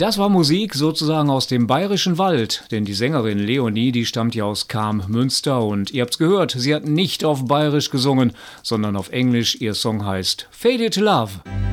Das war Musik sozusagen aus dem bayerischen Wald, denn die Sängerin Leonie, die stammt ja aus Cham-Münster und ihr habt's gehört, sie hat nicht auf bayerisch gesungen, sondern auf Englisch. Ihr Song heißt Faded Love.